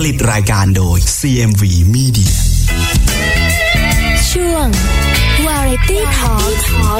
ลิตรายการโดย CMV Media ช่วง Variety Talk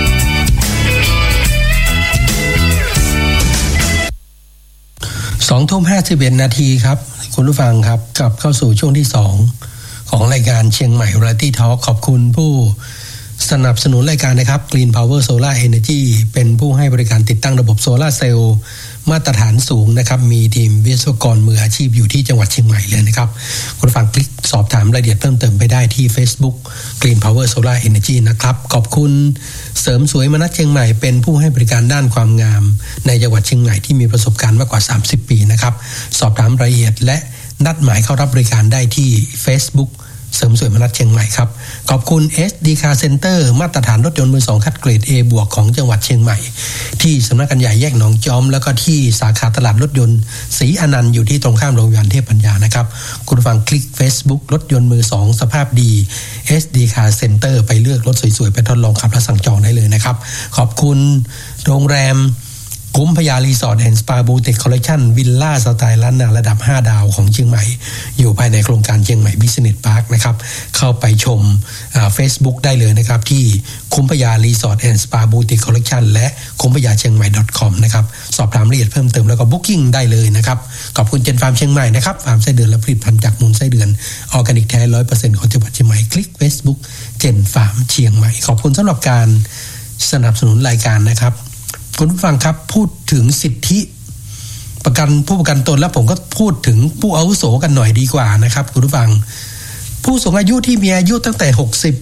20:51 นาทีครับคุณผู้ฟังครับกลับเข้าสู่ช่วงที่2ของรายการเชียงใหม่ Variety Talk ขอบคุณผู้สนับสนุนรายการนะครับ Green Power Solar Energy เป็นผู้ให้บริการติดตั้งระบบโซลาร์เซลล์มาตรฐานสูงนะครับมีทีมวิศวกรมืออาชีพอยู่ที่จังหวัดเชียงใหม่เลยนะครับคุณผู้ฟังคลิกสอบถามรายละเอียดเพิ่มเติมไปได้ที่ Facebook Green Power Solar Energy นะครับขอบคุณเสริมสวยมนัสเชียงใหม่เป็นผู้ให้บริการด้านความงามในจังหวัดเชียงใหม่ที่มีประสบการณ์มากกว่า30ปีนะครับสอบถามรายละเอียดและนัดหมายเข้ารับบริการได้ที่ Facebookเสริมสวยมนัสเชียงใหม่ครับขอบคุณ SD Car Center มาตรฐานรถยนต์มือ2คัดเกรด A บวกของจังหวัดเชียงใหม่ที่สำนักงานใหญ่แยกหนองจอมแล้วก็ที่สาขาตลาดรถยนต์ศรีอนันต์อยู่ที่ตรงข้ามโรงพยาบาลเทพปัญญานะครับคุณฟังคลิก Facebook รถยนต์มือ2สภาพดี SD Car Center ไปเลือกรถสวยๆไปทดลองขับและสั่งจองได้เลยนะครับขอบคุณโรงแรมคุ้มพญารีสอร์ทแอนด์สปาบูติกคอลเลคชั่นวิลล่าสไตล์ล้านนาระดับ5ดาวของเชียงใหม่อยู่ภายในโครงการเชียงใหม่บิสเนสพาร์คนะครับเข้าไปชมFacebook ได้เลยนะครับที่คุ้มพญารีสอร์ทแอนด์สปาบูติกคอลเลคชั่นและคุ้มพญาเชียงใหม่ .com นะครับสอบถามรายละเอียดเพิ่มเติมแล้วก็ Booking ได้เลยนะครับขอบคุณเจนฟาร์มเชียงใหม่นะครับฟาร์มไส้เดือนและผลิตภัณฑ์จากมูลไส้เดือนออร์แกนิกแท้ 100% ของจังหวัดเชียงใหม่คลิก Facebook เจนฟาร์มเชียงใหม่ขอบคุณสำหรับการสนับสนุนรายการนะครับคุณผู้ฟังครับพูดถึงสิทธิผู้ประกันตนแล้วผมก็พูดถึงผู้อาวุโสกันหน่อยดีกว่านะครับคุณผู้ฟังผู้สูงอายุที่มีอายุตั้งแต่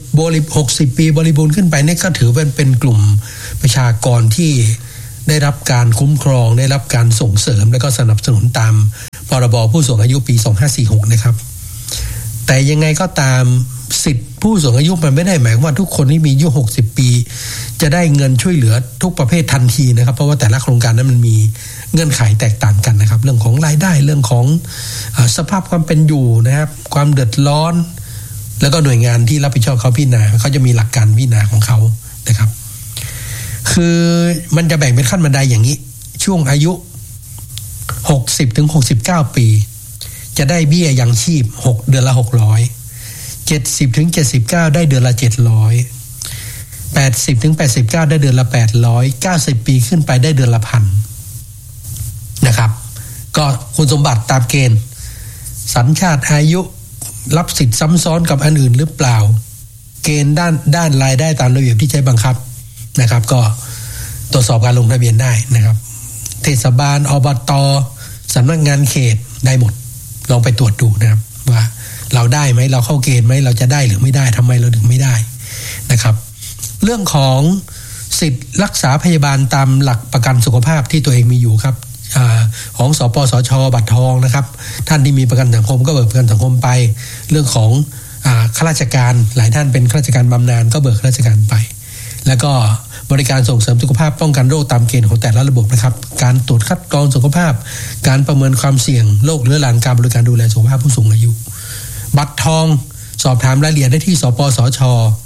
60ปีบริบูรณ์ขึ้นไปนี่ก็ถือเป็นกลุ่มประชากรที่ได้รับการคุ้มครองได้รับการส่งเสริมและก็สนับสนุนตามพรบผู้สูงอายุปี2546นะครับแต่ยังไงก็ตามสิทธิผู้สูงอายุมันไม่ได้หมายว่าทุกคนที่มีอายุ60ปีจะได้เงินช่วยเหลือทุกประเภททันทีนะครับเพราะว่าแต่ละโครงการนั้นมันมีเงื่อนไขแตกต่างกันนะครับเรื่องของรายได้เรื่องของสภาพความเป็นอยู่นะครับความเดือดร้อนแล้วก็หน่วยงานที่รับผิดชอบเขาพิจารณาเขาจะมีหลักการพิจารณาของเขานะครับคือมันจะแบ่งเป็นขั้นบันไดอย่างนี้ช่วงอายุ60ถึง69ปีจะได้เบี้ยยังชีพเดือนละ600 70ถึง79ได้เดือนละ700 80ถึง89ได้เดือนละ800 90ปีขึ้นไปได้เดือนละ 1,000 นะครับก็คุณสมบัติตามเกณฑ์สัญชาติอายุรับสิทธิ์ซ้ำซ้อนกับอันอื่นหรือเปล่าเกณฑ์ด้านรายได้ตามระเบียบที่ใช้บังคับนะครับก็ตรวจสอบการลงทะเบียนได้นะครับเทศบาลอบต.สำนักงานเขตได้หมดลองไปตรวจดูนะครับว่าเราได้ไหมเราเข้าเกณฑ์ไหมเราจะได้หรือไม่ได้ทำไมเราถึงไม่ได้นะครับเรื่องของสิทธิรักษาพยาบาลตามหลักประกันสุขภาพที่ตัวเองมีอยู่ครับของสปสช.บัตรทองนะครับท่านที่มีประกันสังคมก็เบิกประกันสังคมไปเรื่องของข้าราชการหลายท่านเป็นข้าราชการบำนาญก็เบิกข้าราชการไปแล้วก็บริการส่งเสริมสุขภาพป้องกันโรคตามเกณฑ์ของแต่ละระบบนะครับการตรวจคัดกรองสุขภาพการประเมินความเสี่ยงโรคเรื้อรังการบริการดูแลสุขภาพผู้สูงอายุบัตรทองสอบถามรายละเอียดได้ที่สปสช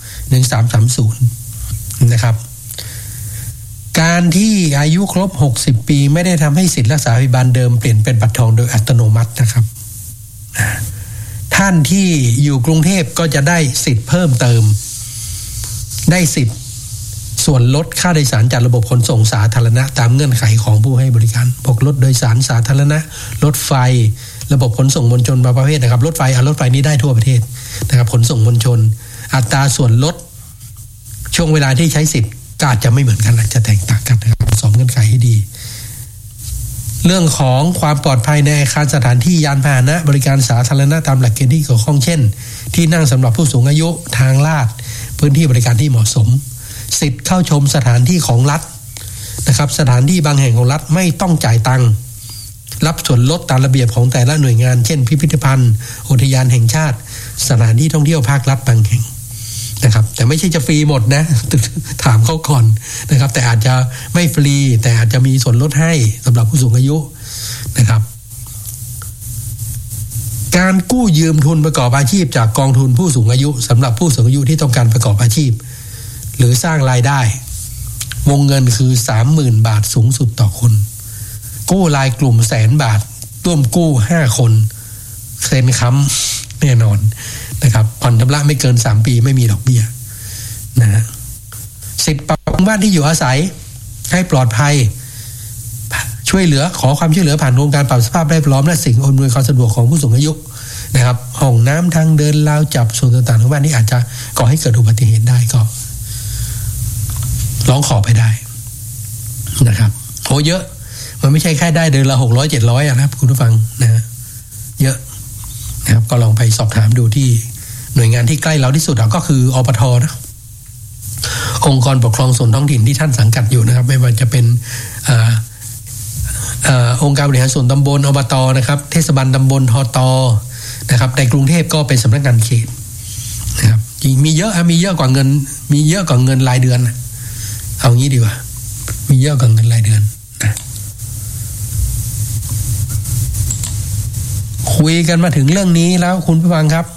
1330นะครับการที่อายุครบ60ปีไม่ได้ทำให้สิทธิรักษาพยาบาลเดิมเปลี่ยนเป็นบัตรทองโดยอัตโนมัตินะครับท่านที่อยู่กรุงเทพก็จะได้สิทธิ์เพิ่มเติมได้สิทธิ์ส่วนลดค่าโดยสารจากระบบขนส่งสาธารณะตามเงื่อนไขของผู้ให้บริการพวกรถโดยสารสาธารณะรถไฟระบบขนส่งมวลชนบางประเภทนะครับรถไฟนี้ได้ทั่วประเทศนะครับขนส่งมวลชนอัตราส่วนลดช่วงเวลาที่ใช้สิทธิ์ก็อาจจะไม่เหมือนกันอาจจะแตกต่างกันนะครับสอบเงื่อนไขให้ดีเรื่องของความปลอดภัยในอาคารสถานที่ยานพาหนะบริการสาธารณะตามหลักเกณฑ์ที่เกี่ยวข้องเช่นที่นั่งสำหรับผู้สูงอายุทางลาดพื้นที่บริการที่เหมาะสมสิทธิ์เข้าชมสถานที่ของรัฐนะครับสถานที่บางแห่งของรัฐไม่ต้องจ่ายตังค์รับส่วนลดตามระเบียบของแต่ละหน่วยงานเช่นพิพิธภัณฑ์อุทยานแห่งชาติสถานที่ท่องเที่ยวภาครัฐบางแห่งนะครับแต่ไม่ใช่จะฟรีหมดนะถามเขาก่อนนะครับแต่อาจจะไม่ฟรีแต่อาจจะมีส่วนลดให้สำหรับผู้สูงอายุนะครับการกู้ยืมทุนประกอบอาชีพจากกองทุนผู้สูงอายุสำหรับผู้สูงอายุที่ต้องการประกอบอาชีพหรือสร้างรายได้วงเงินคือ 30,000 บาทสูงสุดต่อคนกู้รายกลุ่ม100,000 บาทร่วมกู้5คนเซ็นค้ำแน่นอนนะครับผ่อนชำระไม่เกิน3 ปีไม่มีดอกเบี้ยนะฮะสิทธิ์ปรับปรุงบ้านที่อยู่อาศัยให้ปลอดภัยช่วยเหลือขอความช่วยเหลือผ่านโครงการปรับสภาพแวดล้อมและสิ่งอำนวยความสะดวกของผู้สูงอายุนะครับห้องน้ำทางเดินราวจับส่วนต่างๆของบ้านนี้อาจจะก่อให้เกิดอุบัติเหตุได้ก็ร้องขอไปได้นะครับโหเยอะมันไม่ใช่แค่ได้เดือนละ600-700นะครับคุณผู้ฟังนะฮะเยอะนะครับก็ลองไปสอบถามดูที่หน่วยงานที่ใกล้เราที่สุดก็คืออปท.นะองค์กรปกครองส่วนท้องถิ่นที่ท่านสังกัดอยู่นะครับไม่ว่าจะเป็นองค์การบริหารส่วนตำบลอบต.นะครับเทศบาลตำบลทต.นะครับในกรุงเทพก็เป็นสำนักงานเขตนะครับมีเยอะกว่าเงินรายเดือนเอางี้ดีกว่ามีเยอะกว่าเงินรายเดือนนะคุยกันมาถึงเรื่องนี้แล้วคุณผู้ฟังครับ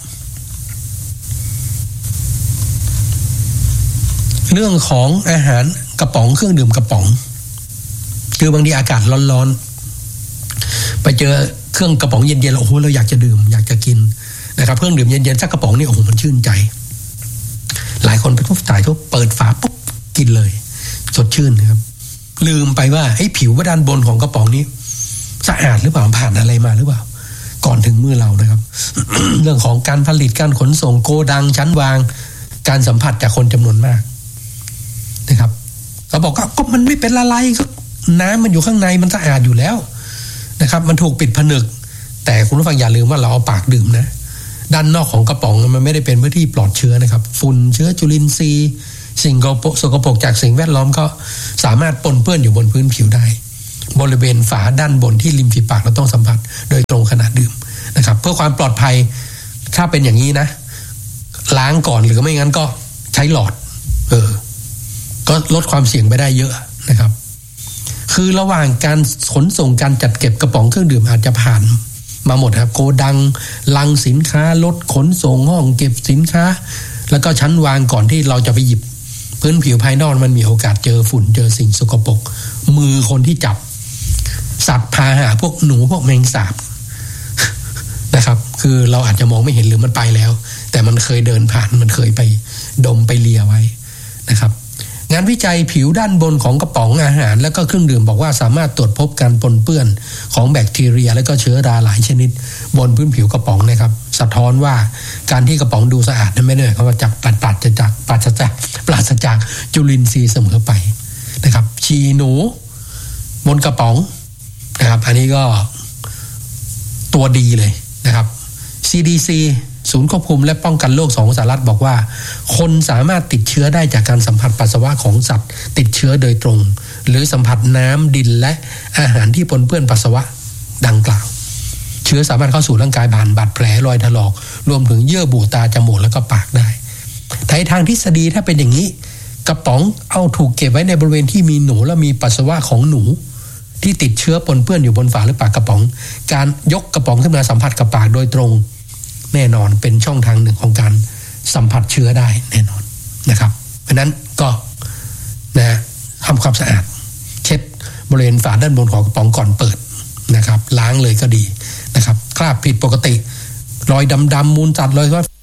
เรื่องของอาหารกระป๋องเครื่องดื่มกระป๋องคือบางทีอากาศร้อนๆไปเจอเครื่องกระป๋องเย็นๆแล้วโอ้โหเราอยากจะดื่มอยากจะกินนะครับเครื่องดื่มเย็นๆสักกระป๋องนี่โอ้โหมันชื่นใจหลายคนไปปุ๊บเปิดฝาปุ๊บกินเลยสดชื่นนะครับลืมไปว่าผิวด้านบนของกระป๋องนี้สะอาดหรือเปล่าผ่านอะไรมาหรือเปล่าก่อนถึงมือเรานะครับ เรื่องของการผลิตการขนส่งโกดังชั้นวางการสัมผัสจากคนจำนวนมากนะครับเขาบอกก็มันไม่เป็นละลายก็น้ำมันอยู่ข้างในมันสะอาดอยู่แล้วนะครับมันถูกปิดผนึกแต่คุณผู้ฟังอย่าลืมว่าเราเอาปากดื่มนะด้านนอกของกระป๋องมันไม่ได้เป็นพื้นที่ปลอดเชื้อนะครับฝุ่นเชื้อจุลินทรีย์สิ่งสกปรกจากสิ่งแวดล้อมก็สามารถปนเปื้อนอยู่บนพื้นผิวได้บริเวณฝาด้านบนที่ริมฝีปากเราต้องสัมผัสโดยตรงขณะดื่มนะครับเพื่อความปลอดภัยถ้าเป็นอย่างนี้นะล้างก่อนหรือไม่งั้นก็ใช้หลอดก็ลดความเสี่ยงไปได้เยอะนะครับคือระหว่างการขนส่งการจัดเก็บกระป๋องเครื่องดื่มอาจจะผ่านมาหมดครับโกดังลังสินค้ารถขนส่งห้องเก็บสินค้าแล้วก็ชั้นวางก่อนที่เราจะไปหยิบพื้นผิวภายนอกมันมีโอกาสเจอฝุ่นเจอสิ่งสกปรกมือคนที่จับสัตว์พาหะพวกหนูพวกแมงสาบนะครับคือเราอาจจะมองไม่เห็นหรือมันไปแล้วแต่มันเคยเดินผ่านมันเคยไปดมไปเลียไว้นะครับงานวิจัยผิวด้านบนของกระป๋องอาหารและก็เครื่องดื่มบอกว่าสามารถตรวจพบการปนเปื้อนของแบคทีเรียและก็เชื้อราหลายชนิดบนพื้นผิวกระป๋องนะครับสะท้อนว่าการที่กระป๋องดูสะอาดนั้นไม่ได้หมายความว่าจากปราศจากจุลินทรีย์เสมอไปนะครับฉี่หนูบนกระป๋องนะครับอันนี้ก็ตัวดีเลยนะครับ CDC ศูนย์ควบคุมและป้องกันโรคของสหรัฐบอกว่าคนสามารถติดเชื้อได้จากการสัมผัสปัสสาวะของสัตว์ติดเชื้อโดยตรงหรือสัมผัสน้ำดินและอาหารที่ปนเปื้อนปัสสาวะดังกล่าวเชื้อสามารถเข้าสู่ร่างกายผ่านบาดแผลรอยถลอกรวมถึงเยื่อบุตาจมูกแล้วก็ปากได้แต่ทางทฤษฎีถ้าเป็นอย่างนี้กระป๋องเอาถูกเก็บไว้ในบริเวณที่มีหนูและมีปัสสาวะของหนูที่ติดเชื้อปนเปื้อนอยู่บนฝาหรือปากกระป๋องการยกกระป๋องขึ้นมาสัมผัสกับปากโดยตรงแน่นอนเป็นช่องทางหนึ่งของการสัมผัสเชื้อได้แน่นอนนะครับเพราะนั้นก็นะทำความสะอาดเช็ดบริเวณฝาด้านบนของกระป๋องก่อนเปิดนะครับล้างเลยก็ดีนะครับคราบผิดปกติรอยดำๆมูลสัตว์รอย